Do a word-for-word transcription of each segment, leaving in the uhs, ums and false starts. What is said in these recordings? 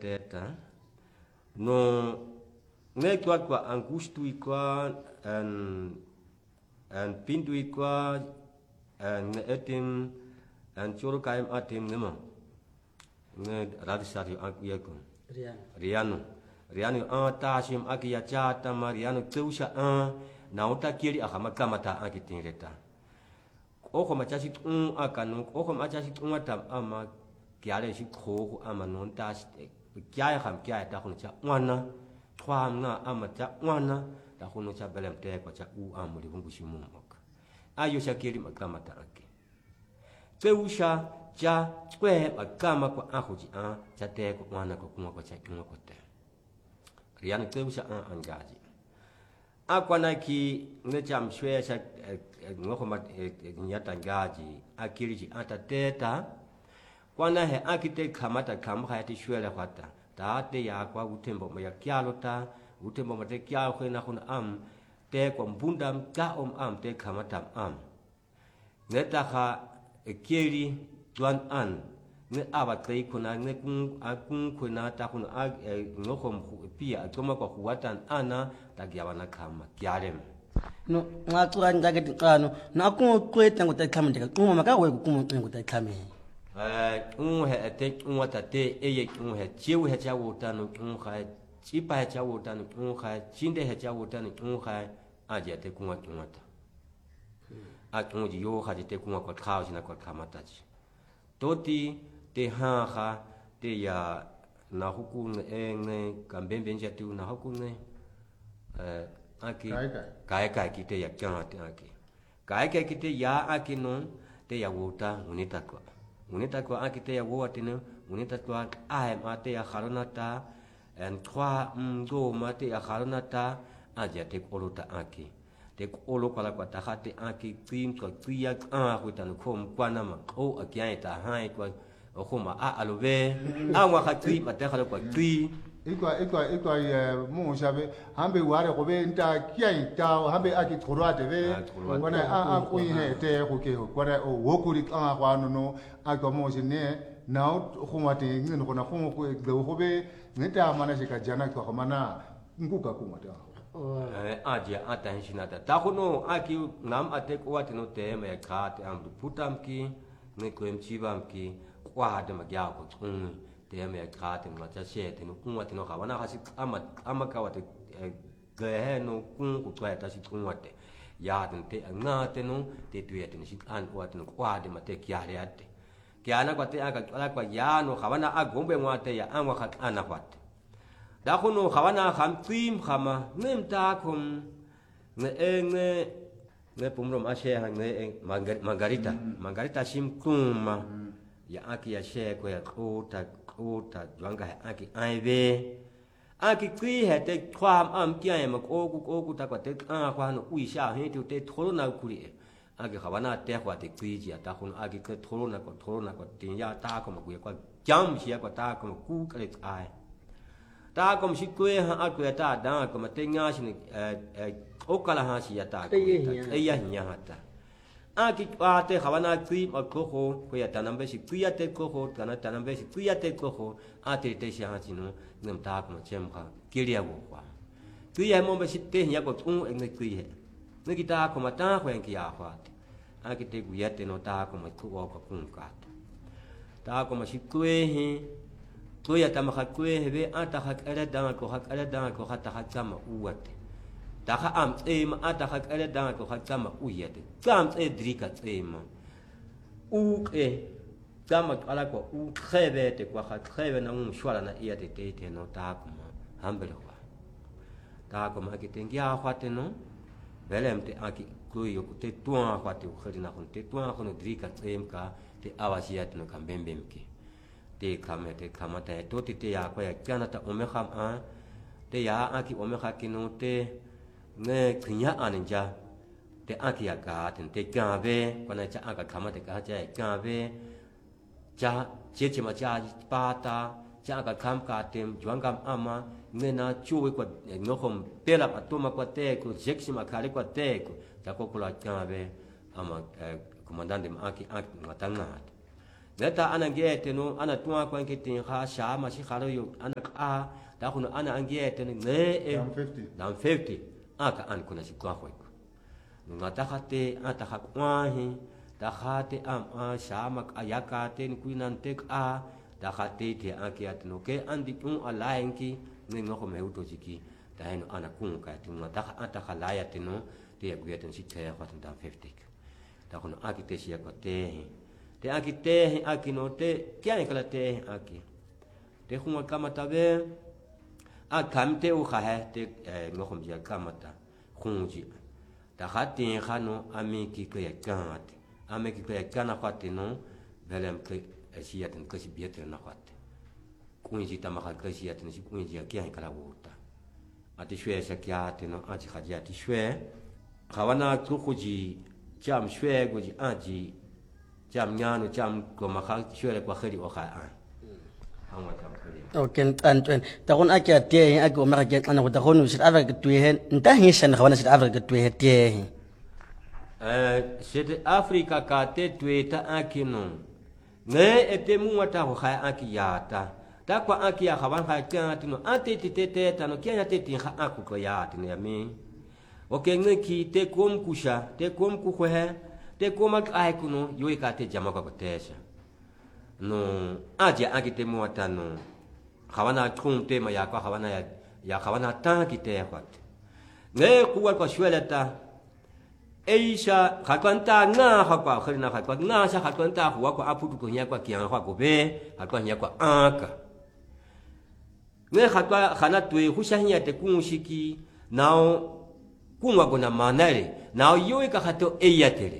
teta no ngai kwa kwa angustu kwa en en pintu kwa en etim en choro kaim atim nemo ne radisari akuyako riano riano a tashim akiya chata mariano tsusha a nauta kiri akama kamata akitingreta oko machashi un akanu oko machashi un atam ama kiale shi ko ama non tash kiaya ham kiaya ta kun cha wana twam na ama cha wana ta kun cha belem te ko cha u amuri bungu shimumok ayo shakiri makamata aki tsusha cha kwe makama kwa ahuji a cha te ko wana ko kuma ko cha kuma ko te riano tsusha a angaji akwana ki ngecham shwe sha ngokoma nyata ngaji akiriji ata teta kwana he akite kamata kamha ti shwele kwata ta te ya kwa utembo ya kyalota utembo mate kya khena khun am te ko mbundam ka om am te kamata am neta kha kiri tuan an ne aba kai kuna ne kun akun kuna ta kun a ngokom pia toma ko huatan ana tagiawana kama kyarem no ngatura ngake kano na ku kweta ngota khamendeka kuma maka we ku ngota khame eh un he te un wata te eye un he chiu he cha wotano un kha chipa he cha wotano un kha chinde he cha wotano un kha aje te kunwa kunwata a un ji yo kha te kunwa ko khao sina ko khamata ji toti te ha kha te ya na huku ne ne kambembe nje tu na huku ne eh aki kai kai kite ya kya te aki kai kai kite ya aki no te ya wota unita ko unita ko aki te ya wota ne unita ko ai ma te ya kharonata en trois ngo ma te ya kharonata aja te kolota aki te kolo kala ko ta khate aki tim ko tuya a ko tan ko kwana ma o akya ta hai ko okuma a alove anwa khatri matekhala kwa tui ikwa ikwa ikwa mu shabe hambe ware ko be nta kiai ta hambe aki thorate be wana a a ko he te ko ke ko wana o wokuri ka kwa no no akwa mo sine now khuma te ngin ko na khuma ko de ko be ngita mana shika jana ko mana nguka kuma ta eh aje atan shinata ta kono aki nam ate ko watino te me ka te am putam ki ne ko em chibam ki wa de ma gya ko tung te me ka te ma cha she te no kun wa te no ka wana ha si ama ama ka wa te ge he no kun ku twa ta si kun wa te ya te te nga te no te tu ya te ni si an wa te no kwa de ma te kya re ate kya na kwa te aka ala kwa ya no ka wana a gombe mwa te ya an wa ka ana kwa te da ko no ka wana kham trim khama nem ta kum ne ne ne pumrom a she ha ne margarita margarita sim kuma ya aki ya she ko ya kota kota jwanga aki aive aki kri he te kwam am kya ma ko ku ko ku ta ko te a kwa no ui sha he tu te thoro na kuri aki khawana te kwa te kri ji ta khun aki ke thoro na ko thoro na ko tin ya ta ko ma ku ko jam shi ko ta ko ku ka le ai ta ko shi ko ha a ko ta da ko ma te nga shi ni o kala ha shi ya ta ko e ya nya ta aki ate khawana kri ma ko ko ko ya tanambe si kuya te ko ko kana tanambe si kuya te ko ko ate te sha chi no nem ta ko chem kha kiria wo kwa kuya mo be si te nya ko un en kuya ne ki ta ko ma ta ko en ki ya kwa aki te kuya te no ta ko ma ko ko kun ka ta ko ma si kuya he kuya ta ma kha kuya he be ata kha ala da ko kha ala da ko kha ta kha chama uwate ta kha am e ma ata kha ala da ko kha chama uyate kam e drika tsema u e kama ala ko u khebe te kwa kha khebe na um shwala na iya te te te no ta ko ma hambele kwa ta ko ma ki tengia kwa te no belem te aki ku yo te tua kwa te khari na kon te tua ko no drika tsem ka te awasia te no kambembem ki te kama te kama te to te ya kwa ya kana ta ome kham a te ya aki ome kha ki no te ne kinya anja te aki ya ka te te ka be kona cha aka kama te ka cha ka be cha che che ma cha pa ta cha ka kam ka te juang kam ama ne na chu ko no khom pe la pa to ma ko te ko jeksi ma ka le ko te ko ta ko ko la ka be ama comandante ma aki aki matanga Neta ana ngete no ana tuwa kwa ngete ha shama shi khalo yo ana a da kuno ana angete ne down fifty aka an kuna shi kwa kwa ngata khate ata khakwahi da khate am a shama ayaka ten kuinan tek a da khate te akiat no ke andi un alainki ne ngoko me uto jiki da heno ana kun ka tu ngata ata khalaya teno te aguyeten shi te khaten down fifty da kuno akite shi akote te aki te aki no te kia ni kala te aki te khunga kamata be a kamte u kha te ngokhom ya kamata khunji ta khati khano ami ki ke yakat ami ki ke yakana khati no belem ke asiyaten ke sibiete na khati kunji ta makha ke asiyaten si kunji kia ni kala wuta ati shwe sa kia te no ati khaji ati shwe khawana ku khuji jam shwe goji aji jam nyano jam ko makha shwe kwa khari o kha an hangwa jam khari okay antwen ta kon akia te aki o mara ke ana ko ta kon sit ava ke tuhe nta hisan khawana sit ava ke tuhe te eh sit africa ka te tuhe ta aki no ne ete mu wata ko kha aki yata ta kwa aki ya khawan kha ka tino ate te te te ta no kia te tin kha aku ko ya tino ya mi okay ne ki te kom kusha te kom ku khwe te komak ai kuno yoi ka te jama ko tesha no aje agite mo atano khawana chung te ma ya ka khawana ya ya khawana ta ki te khat ne kuwa ko shwelata eisha khakwanta nga khakwa khina khakwa nga sha khakwanta huwa ko aputu ko nya kwa kian kwa ko be khakwa nya kwa aka ne khatwa khana tue husha nya te kunshiki nao kunwa ko na manare nao yoi ka khato eyatere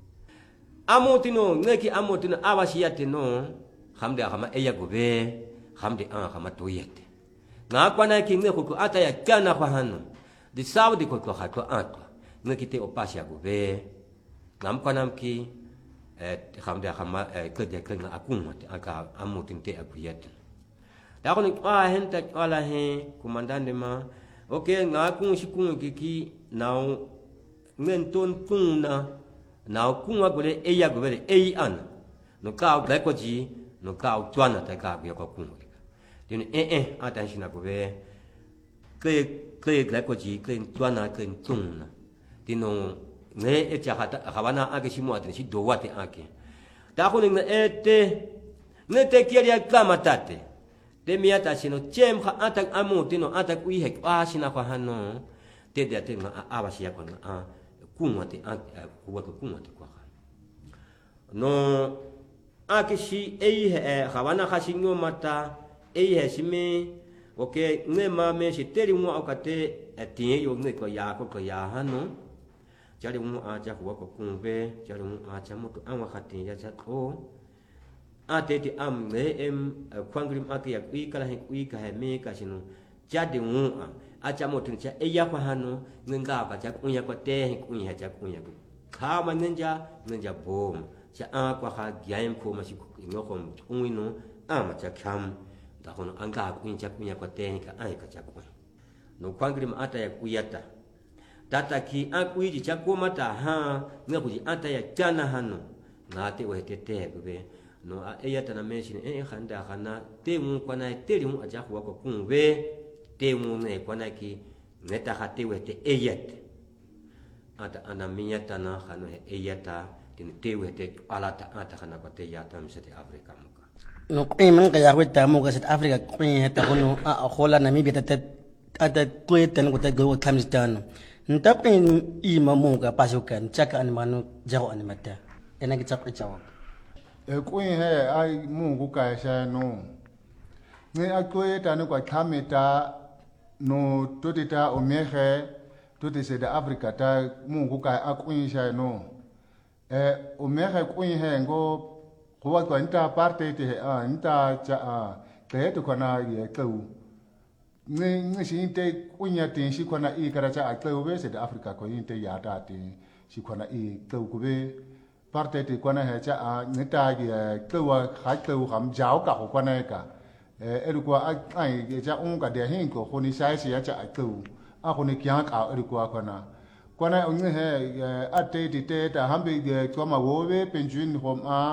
amotino ngeki amotino awasiyate no khamde khama eya gobe khamde an khama toyete nga kwana ki ngeko ko ata ya kana kwa hanu di saudi ko ko khatwa atwa ngeki te opasya gobe ngam kwana mki eh khamde khama ke de ke nga akumate aka amotin te akuyete da ko ni a henta ala he komandante ma okay nga kun shikun ki nao ngenton kunna now kunga gole eya gole ei an no ka ba ko ji no ka twana ta ka bi ko kunga din eh eh attention ko be ke ke la ko ji ke twana ke tuna dino ne e cha hata hawana age shi mo atin shi do wate ake ta ko ne ete ne te kiria kama tate de miata sino chem kha atak amu dino atak wi he kwa sina kwa hano te de te nga abashi ya ko a kumate kuwa kumate kwa no akishi ei he khawana khashinyo mata ei he shime okay ne ma me shi teri mu akate atie yo ne ko ya ko ko ya hano jari mu a ja kuwa ko kumbe jari mu a cha mutu anwa khati ya cha ko ate ti am ne em kwangrim akia wi kala he wi ka he me ka shino jadi mu a acha motin cha eya kwa hano ngenga ka cha kunya kwa te kunya cha kunya ku kama nenja nenja bom cha a kwa ha gyam ko ma shi ngoko unwino ama cha kham da kono anga kunya cha kunya kwa te ka ai ka cha kunya no kwangrim ata ya kuyata tata ki akuiji cha ko mata ha ngakuji ata ya chana hano ngate we te te be no eya tana mention e khanda khana te mu kwa na te mu aja kwa ko kunwe te mu ne kwana ki neta khate wete eyet ata ana minyata na khano eyata tin te wete alata ata khana ko te yata msete afrika muka no qimen ka ya weta mu ka set afrika qin ta kono a khola namibia ta ata kweten ko ta go khamstano ntapin ima mu ka pasukan chaka an manu jago an mata ena ki chak chawa e kuin he ai mu ku ka sha no ne akweta ne kwa khameta no totita omehe tote se da afrika ta mungu ka akuisha no eh omehe kuihe ngo kwa kwa nta parte te a nta cha a te to kana ye kau ne ne shi te kunya te shi kana i kara cha a kau be se da afrika ko inte ya ta te shi kana i kau ko be parte te kana he cha a nta ye kau wa kha kau ham jao ka ko kana ka e ru kwa ai e cha un ka de hin ko ko ni sai si ya cha ku a ko ni kya ka ru kwa kana kwana un he a te ti te ta ham be ko ma wo be pen jun hom a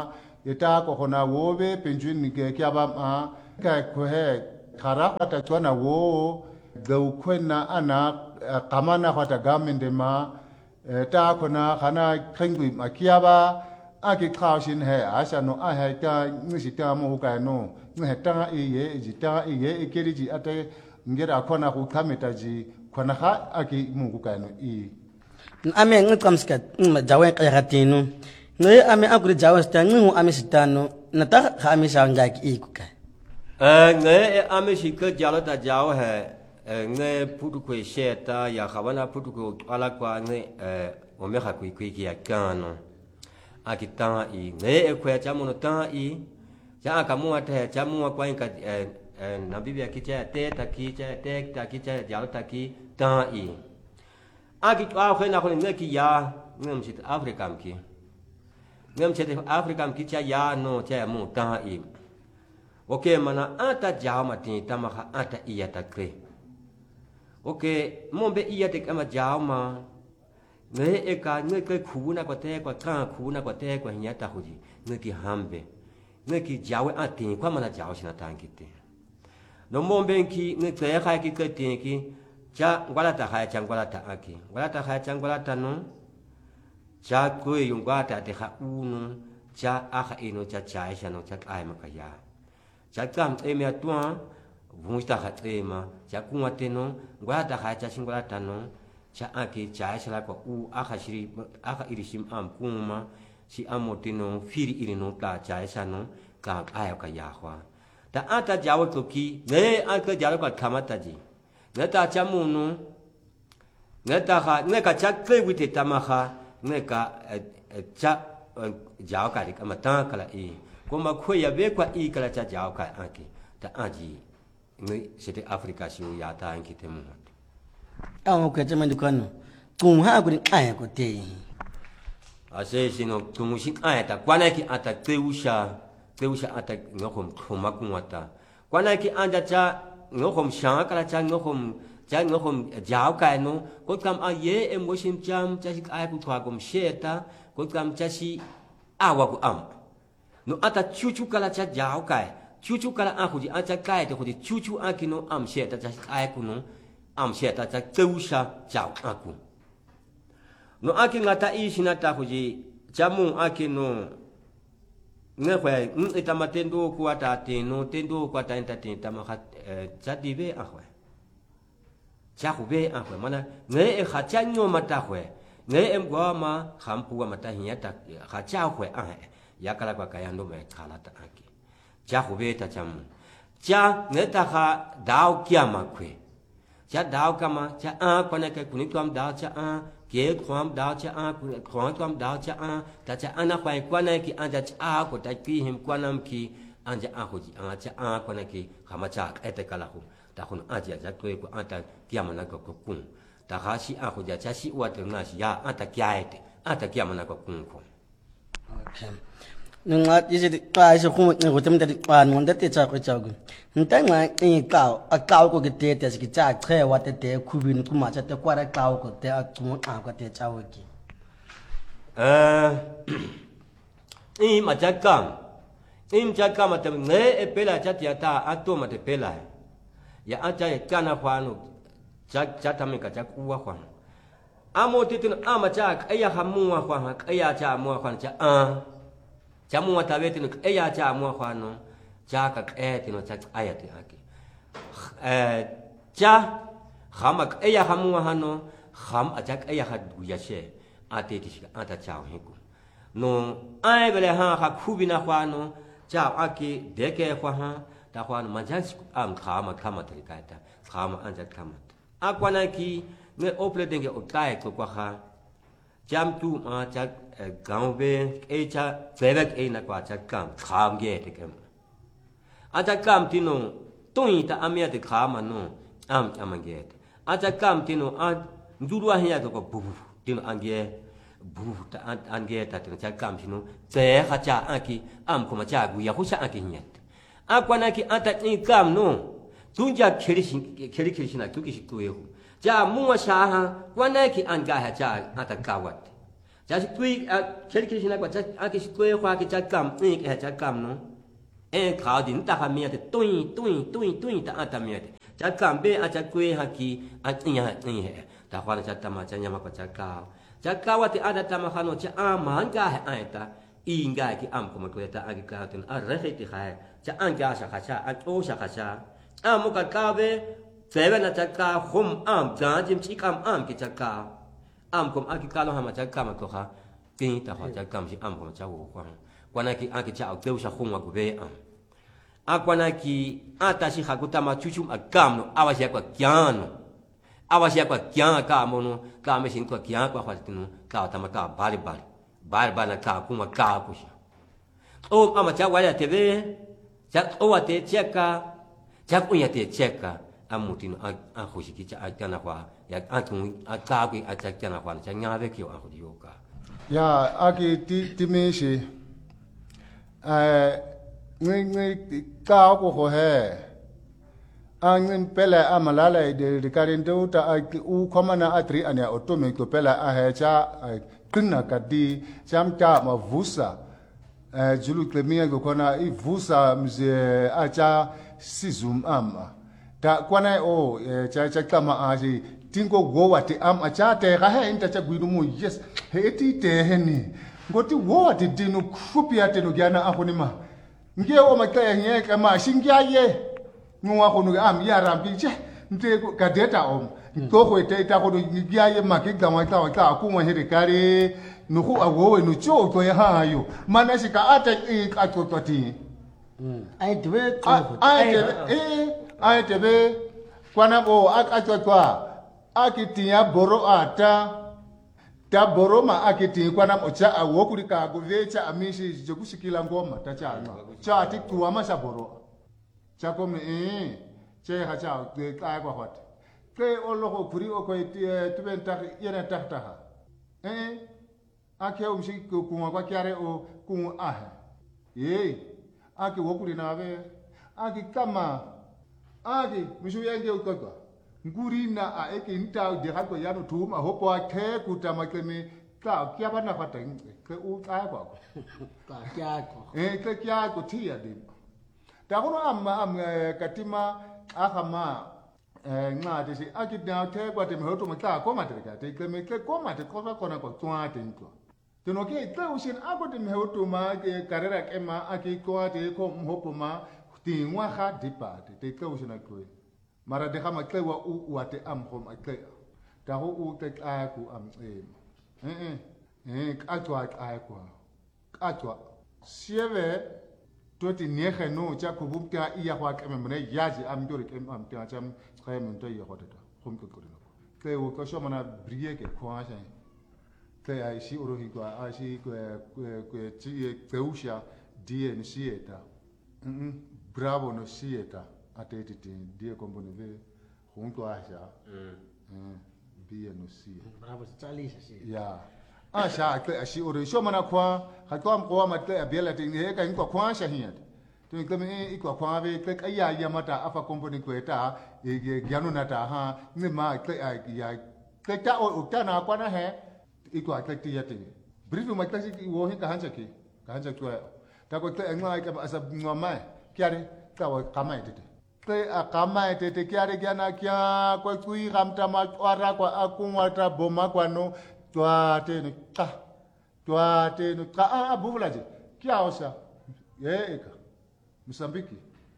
ita ko hona wobe penjun ni ke kya ba ma ka ko he khara ta twana wo gau kwena ana kamana khata gamende ma ta kona khana khengui ma kya ba a ki khao shin he asa no a he ta ngisi ta mo ka no nge ta e ye ji ta e ye e keri ji ate ngera khona ku khameta ji khona kha a ki mu ku ka no i ame ngikamska ma jawe ka hatinu ngai ame akuri jawe sta ngu ame sitano nata kha ame sa ngaki i ku ka eh ngai ame shi ka jalo ta jawe he ngai putu ko sheta ya khawana putu ko ala kwa ngai eh o me kha ku ku ki ya kano akita i ngai e kwa cha mono ta i cha ka mu ate cha mu kwa ka na bibia ki cha te ta ki cha te ta ki cha jalo ta ki ta i akitwa khwe na khone ngai ki ya ngam chit afrika mki ngam chit afrika mki cha ya no cha mu ta i okay mana ata jaw ma tin ta ma kha ata iya ta kre okay mo be iya te kama jaw ma ngai e ka ngai ke khu na ko te ko ka khu na ko te ko nya ta hu ji ngai ki hambe ngai ki jaw a tin kwa mana jaw sina ta ki te no mo be ki ngai te kha ki ke tin ki cha ngwala ta kha cha ngwala ta aki ngwala ta kha cha ngwala ta no cha ko yung gwa ta te kha u no cha a kha ino cha cha sha no cha ai ma ka ya cha kam e me atwa vu ta kha te ma cha ku ma te no ngwala ta kha cha ngwala ta no cha aki cha sha la ko u a kha shiri a kha iri sim am ku ma si amotino firi iri no ta cha sha no ka ai ka ya khwa ta ata jawo ko ki ne a ka jawo ka khamata ji neta cha munu neta kha neka cha kle wite tamaha neka cha jao ka ka mata kala i kuma khoya be kwa i kala cha jao ka anki ta aji ni sete afrika si ya ta anki te mu awu ka jama dukano kum ha ku ai ko te ase sino tumu shi ai ta kwana ki ata teusha teusha ata ngokom khoma kunwata kwana ki anja cha ngô không sáng cả cha ngô không cha ngô không giáo cái nó có cầm ai dễ em có xem chăm cha si ai cũng thoa cũng xe ta có cầm cha si awa cũng am nó ata chu chu cả cha giáo cái chu chu cả anh cũng chỉ anh cha cái thì cũng chỉ chu chu anh kia nó am xe ta cha ai cũng nó am xe ta cha châu sa giáo anh cũng nó anh kia ngata i xin ta cũng chỉ cha mung anh kia nó nghe khỏe người ta mà tên đô qua ta tiền nó tên đô qua ta ta tiền ta mà khát cha đi về à khỏe cha khỏe về à khỏe mà na nghe em khát cha nhau mà ta khỏe nghe em qua mà khám pua mà ta hiện ta khát cha khỏe à ya kala qua cái anh đâu mà khá là ta aki cha khỏe về ta chăm cha nghe ta khát đào kia mà khỏe cha đào kia mà cha à quan này cái cuốn toam đào cha à kế khoam đào cha a khoam toam đào cha a ta cha ana khoai quan này ki anja cha ko ta ki him kwanam ki anja a ho ji a cha a quan này ki khama cha ete kala hu ta khun aja ja ko ko anta kiamana ko ko kun ta ha si a ho ja cha si wa te na si ya anta kya ete anta kiamana ko kun ko okay nunga yisi ta iso khu ne ko tem ta pan mon da te cha ko cha gu nta nga i kao a kao ko ke te te si cha che wa te te khu bin ku ma cha te kwa ra kao ko te a tu a ko te cha wo ki eh i ma cha kam in cha kam te ne e pela cha tia ta a to ma te pela ya a cha ka na khwa no cha cha ta me ka cha ku wa khwa a mo te tu a ma cha a ya ha mu wa khwa a ya cha mu wa khwa cha a cha mu wa ta ve te no a ya cha mu wa khwa no cha ka e te no cha aya te aki eh cha khama e ya hamu ha no kham a cha e ya ha du ya she a te ti a ta cha he ku no ai bele ha ha khu bi na khwa no cha aki de ke khwa ha ta khwa no ma cha am khama khama te ka ta khama an cha khama a kwa na ki ne ople de ke o tai ko kwa ha jam tu ma cha gaung be e cha zebek e na kwa cha kam kham ge te ke aja kam tino tui ta amia de khama no am amanget aja kam tino a ndurwa hiya ko bu tino ange bu ta ange ta tino cha kam tino ze kha cha aki am ko ma cha gu ya hu cha aki nyet akwana ki ata ni kam no tunja khiri khiri khiri na tu ki shi tu ye ja mu wa sha ha kwana ki anga ha cha ata kawat จะคุยเช่นที่ฉันก็จะอากิคุยว่ากิจะกำนี่แค่จะกำเนาะเอ็งข่าวดินตาขมีแต่ตุ้ยตุ้ยตุ้ยตุ้ยแต่อันตามีแต่จะกำเบอาจะคุยฮักกี้อันนี้ฮะนี่เหรอแต่ความจะทำมาจะยังมาก็จะกล่าวจะกล่าวว่าที่อาจจะทำมาขนมจะอามันก็ให้อันตาอิงกายที่อัมก็มาคุยแต่อากิกล่าวถึงอะไรที่ใครจะอันกาสักชาอันโอสักชาอามุกกล่าวเบเสวนาจะกล่าวขมอัมจานจิมชิกอัมอัมกิจะกล่าวอัมคมอากิกล่าวมาจะกล่าวมาตัวเขากินแต่เขาจะกล่าวที่อัมก็มาจะหัวกว้างกว่านั้นที่อากิจะเอาเกลียวสักคงมากุเบอัมอากวนากีอาตาชิขากุตามาชุชุมอากามโนอาวาเชียกว่ากิานโนอาวาเชียกว่ากิานกามโนกาไม่สินกว่ากิานกว่าขวัญติโนกาตามากาบาริบาริบาริบาริกาคุมากาคุชโอ้อามาจากวายเทเวจากโอวาเตเชกาจากอุยเตเชกาอามุติโนอาอาคุชิกิจะอาจารย์ขวาอยากอาทุงอากากุอาจารย์ขวาจะงาเวกิโออาคุดิโยกายาอากิติติเมชิเอ่อเงยเงยก้าวก็เหรออันนี้เป็นละอามาลาเลยเดี๋ยวการเรียนรู้แต่อูคอมมานาอัตรีอันนี้ออโตเมติเป็นละอาเหจ้าขึ้นนักดีจำจ้ามาวุษาเอ่อจุลุเคลมีก็คนน่ะอีวุษามิเซอาจ้าซิซุมอัมแต่กว่านั้นโอ้จ้าจ้าก็มาอาจีทิ้งก็วัวที่อัมอาจ้าแต่ก็ให้อินเตอร์จะกุยดูมูยสเฮ้ที่เตะเห็นนี่ก็ที่วัวที่ดินุครุปิอาเตนุกียนาอาคนนี้มาเงี้ยโอ้มาแก่เงี้ยก็มาชิงยาเย่งัวคนนึกอ่ะมีอะไรพี่เจ้เดี๋ยวก็เดี๋ยวจะอมตัวคนเตะตาคนนึกยาเย่มาคิดกันว่าเขาเขาคุ้มมาเฮริการีนุคู่เอาวัวนุโจ้ตัวยังหาอยู่มันนั่นสิก็อาจจะอีกอาจจะตัวทีไอ้เดี๋ยวไอ้เดี๋ยวเออไอ้เดี๋ยวกว่านั้นโอ้อาอาจจะกว่าอาคิดที่ยาบโรอาตาta boroma akiti kwana mocha awokuri ka kuvecha amishi jokushikila ngoma tachana cha tikuwa masha boro cha komi eh che ha cha ke ka kwa hot ke oloko kuri oko tuben ta yena ta ta eh ake umshi ku kwa kwa kyare o ku ah eh ake wokuri na be ake kama ake mishu yange ukaka nguri na a eke nta de ha ko ya no thuma hopo a the ku ta ma ke me ka kya ba na ka teng ke u ka kwa ka kya ko eh ke kya ko thi ya de ta ko no am am katima a khama eh nga de si a ki na the kwa de me ho to ma ka ko ma de ka de ke me ke ko ma de ko ba ko na ko twa de ko de no ke ta u sin a ko de me ho to ma ke karera ke ma a ki ko de ko ho po ma ti ngwa kha di pa de te ka u sin a ko mara de kama kle wa u wa te am khom a kle ta ho u te a ku am e eh eh eh ka twa a ku ka twa sieve to ti ne khe no cha ku bu ta iya kwa ke me ne ya ji am dori ke am ta cham khay mun ta ya ho ta khom ko ko no kle wo ko sho mana brie ke kwa sha kle ai si oro hi kwa a si ko ko ti ke u sha die ni si eta mm bravo no si eta atete te dia compone ve junto a ella mm bien no sí bravo chali sa si ya a sha ke ashi ore sho mana kwa ha ko am ko ma te abela te ne ka ko kwa sha hiya to ke me i ko kwa ve ke ka ya ya mata afa compone ko eta e ge gyanu na ta ha ni ma ke a ya ke ta o ta na kwa na he i ko ke ti ya te brief ma ta si wo he ka hancha ke ka hancha ko ta ko te ngwa ka asa ngwa kyare ka wa kama ite te akama te te kyare kyana kya kwa kui ramta ma twara kwa akungwa ta boma kwa no twa te no ta twa te no ta a buvula je kya osa ye eka Msambiki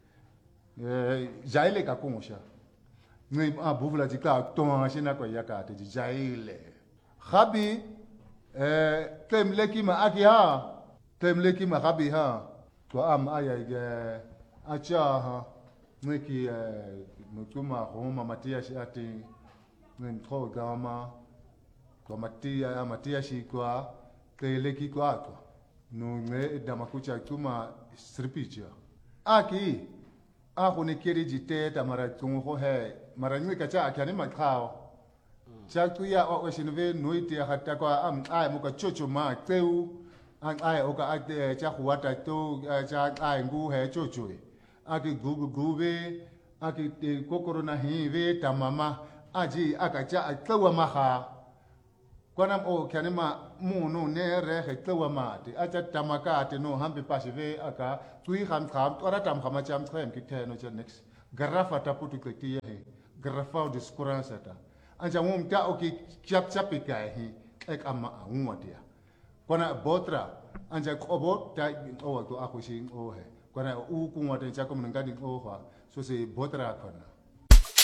eh jaile ka kungusha ngi a buvula je ka tonga shina kwa yaka te jaile khabi eh temleki ma akia temleki ma khabi ha to am aya ge acha ha Niki mutuma Roma Matias ati ngentro gama kwa Matia Matias kwa keleki kwa kwa no nge damakucha tuma sripicha aki ako ne kiri jite ta mara tungo he mara ngi kacha akani makhao cha tuya o osinve noite hatta kwa am ai muka chocho ma teu an ai oka ate cha huata to cha ai ngu he chocho aki gugu gube aki kokoro na hive tamama aji akacha atlawa maha kwana o kyane ma muno ne re he twa mate acha tamakate no hambe pasive aka tui kham kham tora tam khama cham khem ki theno cha next garafa ta putu kiti he garafa de skuransa ta anja mum ta o ki chap chap ka he ek amma ngwatia kwana botra anja kobo ta o to akushi o he kwana u kunwa te cha kom ngadi o ha so se botra kwana